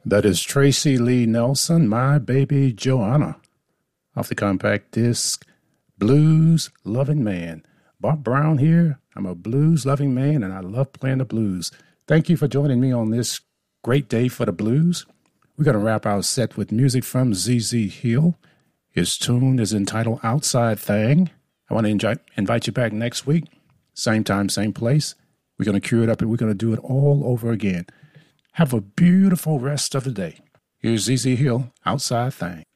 That is Tracy Lee Nelson, My Baby Joanna, off the compact disc Blues Loving Man. Bob Brown here. I'm a blues loving man and I love playing the blues. Thank you for joining me on this great day for the blues. We're going to wrap our set with music from ZZ Hill. His tune is entitled Outside Thing. I want to invite you back next week. Same time, same place. We're going to cue it up and we're going to do it all over again. Have a beautiful rest of the day. Here's ZZ Hill, Outside Thing.